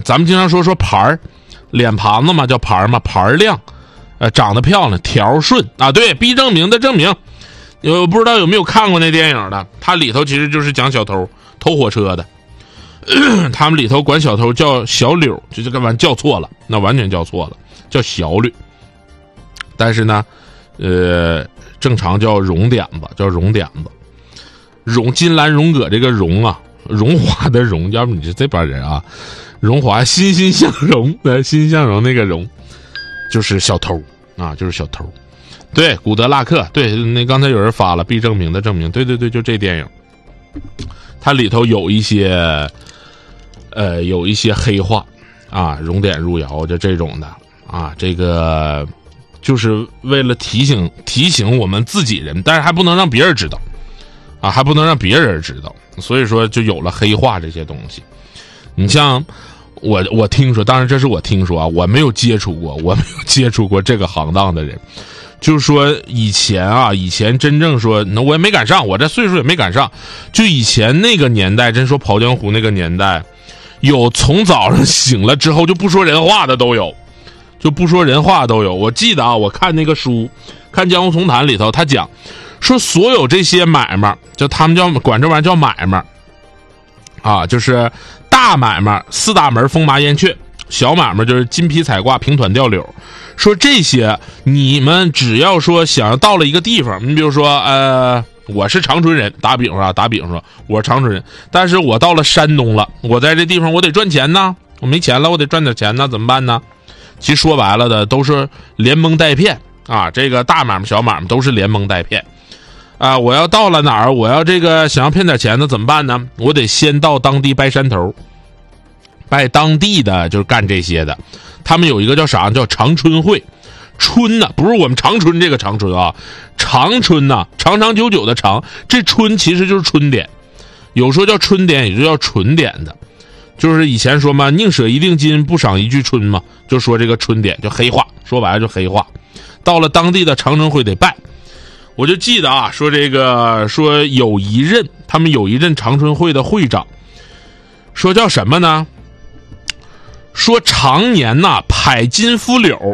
咱们经常说牌儿，脸盘子嘛叫牌儿嘛，牌儿亮，长得漂亮，条顺啊，对，毕正明的正明，不知道有没有看过那电影的？它里头其实就是讲小偷偷火车的，他们里头管小偷叫小柳，就这个玩意叫错了，那完全叫错了，叫小吕。但是呢，正常叫荣点子，叫荣点子。金兰荣葛这个荣啊，荣华的荣，要不你是这帮人啊，荣华欣欣向荣，欣欣向荣那个荣，就是小偷啊，就是小偷。对，古德拉克，对，那刚才有人发了毕正明的正明，对对对，就这电影，它里头有一些黑话啊，熔点入窑就这种的啊，这个就是为了提醒我们自己人，但是还不能让别人知道啊，还不能让别人知道，所以说就有了黑话这些东西。你像我听说，当然这是我听说啊，我没有接触过这个行当的人。就是说以前真正说，那我也没赶上，我这岁数也没赶上。就以前那个年代，真说跑江湖那个年代，有从早上醒了之后就不说人话的都有，我记得啊，我看那个书，看《江湖丛谈》里头，他讲说所有这些买卖，就他们管这玩意儿叫买卖啊，就是大买卖四大门风麻燕雀，小买卖就是金皮彩挂平团吊柳。说这些你们只要说想要到了一个地方，你比如说我是长春人，打比方说我是长春人，但是我到了山东了，我在这地方我得赚钱呢，我没钱了我得赚点钱呢，怎么办呢？其实说白了的都是连蒙带骗啊，这个大买卖小买卖都是连蒙带骗啊。我要到了哪儿，我要这个想要骗点钱呢，怎么办呢？我得先到当地拜山头，拜当地的就是干这些的。他们有一个叫啥，叫长春会。春呢，不是我们长春这个长春啊，长春呢，长长久久的长，这春其实就是春点，有说叫春点，也就叫纯点的，就是以前说嘛，宁舍一锭金，不赏一句春嘛，就说这个春点就黑话，说白了就黑话。到了当地的长春会得拜，我就记得啊，说这个说他们有一任长春会的会长，说叫什么呢？说常年呐拍金夫柳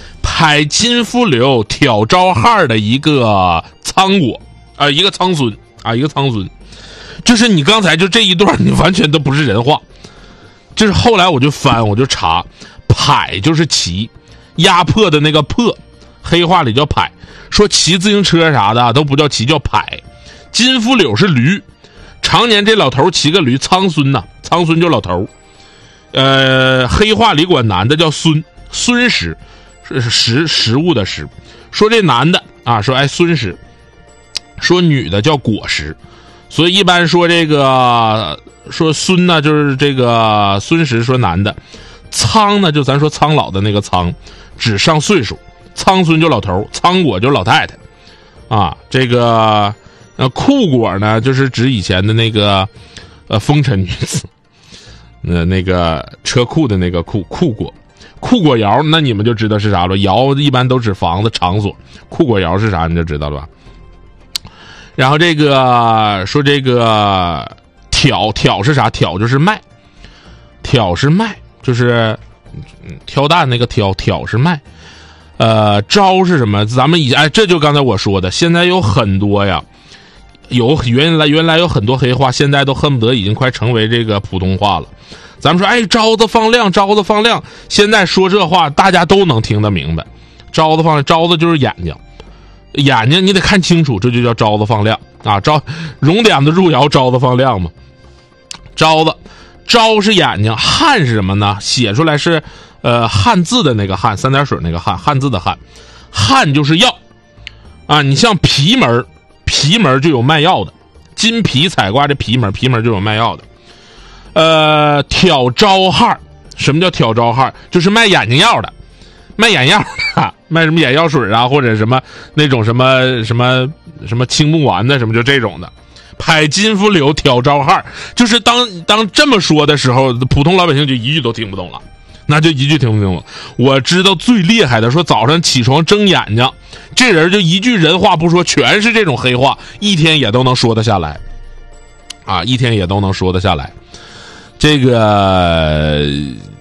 挑招汉的一个仓果啊，一个仓孙，就是你刚才就这一段你完全都不是人话。就是后来我就查，拍就是骑，压迫的那个迫，黑话里叫拍，说骑自行车啥的都不叫骑，叫拍。金夫柳是驴，常年这老头骑个驴，仓孙就老头。黑话里管男的叫孙石，是食物的食。说这男的啊，说孙石，说女的叫果实。所以一般说这个说孙呢，就是这个孙石，说男的。苍呢，就咱说苍老的那个苍，指上岁数，苍孙就老头，苍果就老太太啊。这个酷果呢，就是指以前的那个风尘女子。那个车库的那个库果窑，那你们就知道是啥了。窑一般都指房子场所，库果窑是啥你就知道了吧。然后这个说这个挑是啥？挑就是麦，挑是麦，就是挑担那个挑是麦。招是什么？咱们这就刚才我说的，现在有很多呀。原来有很多黑话，现在都恨不得已经快成为这个普通话了。咱们说招子放亮，现在说这话大家都能听得明白。招子放亮，招子就是眼睛你得看清楚，这就叫招子放亮啊。熔点子入窑，招子放亮嘛。招是眼睛，汉是什么呢？写出来是汉字的那个汉，三点水那个汉字的汉就是药啊。你像皮门就有卖药的，金皮彩挂这皮门就有卖药的。挑招汉，什么叫挑招汉？就是卖眼睛药的，卖眼药的，卖什么眼药水啊，或者什么那种什么青木丸的什么，就这种的。拍金夫柳挑招汉，就是当这么说的时候，普通老百姓就一句都听不懂了。那就一句听不懂了。我知道最厉害的，说早上起床睁眼睛，这人就一句人话不说，全是这种黑话，一天也都能说得下来啊，这个